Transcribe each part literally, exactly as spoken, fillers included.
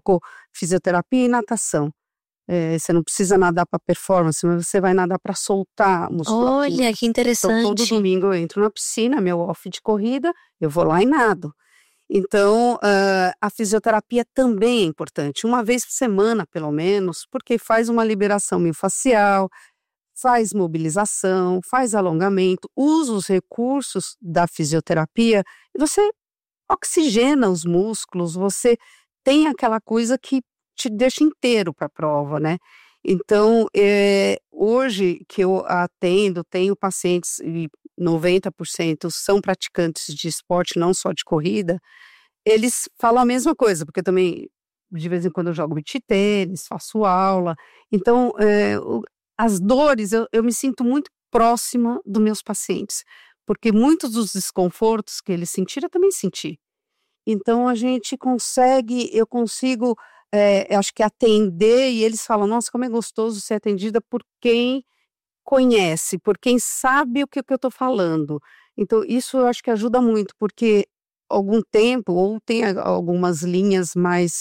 colocou fisioterapia e natação. É, você não precisa nadar para performance, mas você vai nadar para soltar a musculatura. Olha, que interessante. Então, todo domingo eu entro na piscina, meu off de corrida, eu vou lá e nado. Então, uh, a fisioterapia também é importante, uma vez por semana, pelo menos, porque faz uma liberação miofascial, faz mobilização, faz alongamento, usa os recursos da fisioterapia, e você oxigena os músculos, você tem aquela coisa que te deixa inteiro para a prova, né? Então, é, hoje que eu atendo, tenho pacientes, e noventa por cento são praticantes de esporte, não só de corrida, eles falam a mesma coisa, porque também, de vez em quando eu jogo beach tênis, faço aula, então, é, o, as dores, eu, eu me sinto muito próxima dos meus pacientes, porque muitos dos desconfortos que eles sentiram, eu também senti. Então, a gente consegue, eu consigo... É, acho que atender, e eles falam, nossa, como é gostoso ser atendida por quem conhece, por quem sabe o que, que eu estou falando. Então, isso eu acho que ajuda muito, porque algum tempo, ou tem algumas linhas mais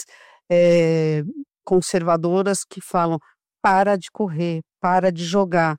é, conservadoras que falam, para de correr, para de jogar.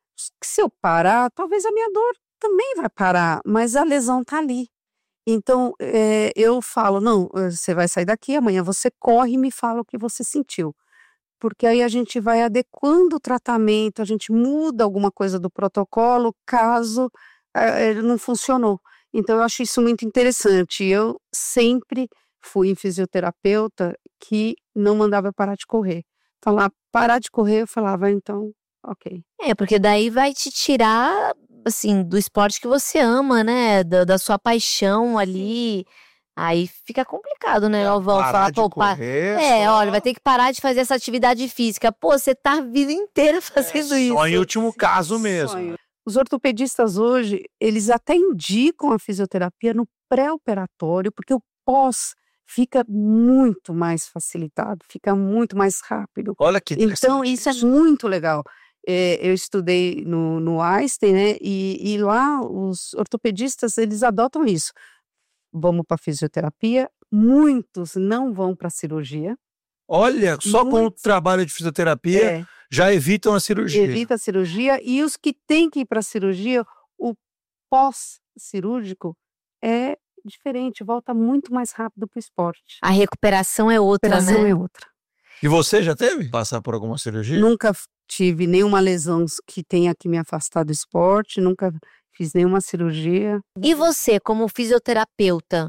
Se eu parar, talvez a minha dor também vai parar, mas a lesão está ali. Então, é, eu falo, não, você vai sair daqui, amanhã você corre e me fala o que você sentiu. Porque aí a gente vai adequando o tratamento, a gente muda alguma coisa do protocolo, caso é, ele não funcionou. Então, eu acho isso muito interessante. Eu sempre fui em fisioterapeuta que não mandava eu parar de correr. Falar, parar de correr, eu falava, então, ok. É, porque daí vai te tirar... assim, do esporte que você ama, né, da, da sua paixão ali, aí fica complicado, né, Galvão? Parar Falar, de pô, correr, é, só... olha, vai ter que parar de fazer essa atividade física. Pô, você tá a vida inteira fazendo é, isso. Só em último caso mesmo. Sonho. Os ortopedistas hoje, eles até indicam a fisioterapia no pré-operatório, porque o pós fica muito mais facilitado, fica muito mais rápido. Olha que Então, isso é muito legal. É, eu estudei no, no Einstein, né, e, e lá os ortopedistas, eles adotam isso. Vamos para fisioterapia, muitos não vão para cirurgia. Olha, só muitos, com o trabalho de fisioterapia, é, já evitam a cirurgia. Evita a cirurgia, e os que têm que ir para a cirurgia, o pós-cirúrgico é diferente, volta muito mais rápido para o esporte. A recuperação é outra, a recuperação né? é outra. E você já teve passar por alguma cirurgia? Nunca tive nenhuma lesão que tenha que me afastar do esporte, nunca fiz nenhuma cirurgia. E você, como fisioterapeuta,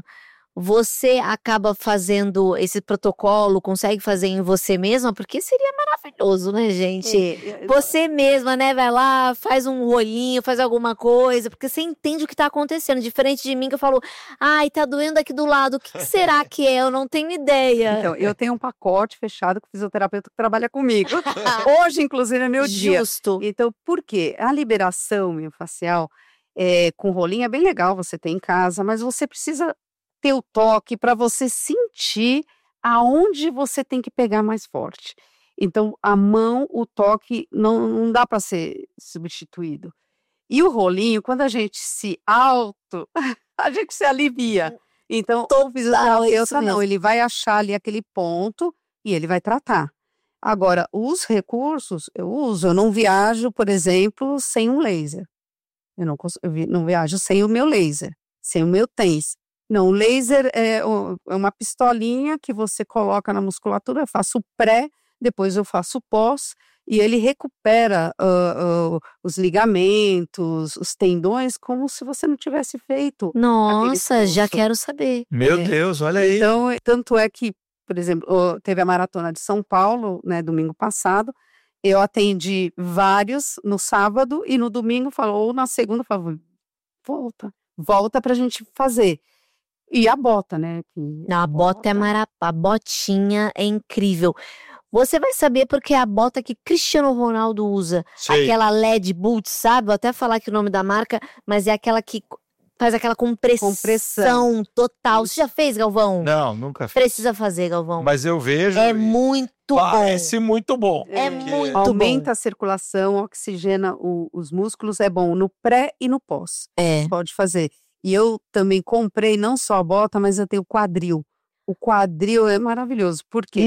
você acaba fazendo esse protocolo, consegue fazer em você mesma? Porque seria maravilhoso, né, gente? É, você mesma, né, vai lá, faz um rolinho, faz alguma coisa, porque você entende o que tá acontecendo. Diferente de mim, que eu falo, ai, tá doendo aqui do lado, o que, que será que é? Eu não tenho ideia. Então, eu tenho um pacote fechado com o fisioterapeuta que trabalha comigo. Hoje, inclusive, é meu dia. Justo. Então, por quê? A liberação miofascial é, com rolinho é bem legal você ter em casa, mas você precisa ter o toque para você sentir aonde você tem que pegar mais forte. Então, a mão, o toque, não, não dá para ser substituído. E o rolinho, quando a gente se auto, a gente se alivia. Então, o fisioterapeuta não, ele vai achar ali aquele ponto e ele vai tratar. Agora, os recursos eu uso, eu não viajo, por exemplo, sem um laser. Eu não, eu não viajo sem o meu laser, sem o meu TENS. Não, o laser é uma pistolinha que você coloca na musculatura, eu faço pré, depois eu faço pós, e ele recupera uh, uh, os ligamentos, os tendões, como se você não tivesse feito. Nossa, já quero saber. Meu é. Deus, olha aí. Então, tanto é que, por exemplo, teve a Maratona de São Paulo, né, domingo passado, eu atendi vários no sábado, e no domingo, falou, ou na segunda, falou, volta, volta pra gente fazer. E a bota, né? Que Não, a bota, bota é marapá, a botinha é incrível. Você vai saber porque é a bota que Cristiano Ronaldo usa. Sei. Aquela L E D Boots, sabe? Vou até falar aqui o nome da marca, mas é aquela que faz aquela compressão, compressão. total. Você já fez, Galvão? Não, nunca fiz. Precisa fazer, Galvão. Mas eu vejo. É muito bom. Parece muito bom. É, é muito Aumenta bom. Aumenta a circulação, oxigena o, os músculos, é bom no pré e no pós. É. Pode fazer. E eu também comprei não só a bota, mas eu tenho o quadril. O quadril é maravilhoso. Por quê?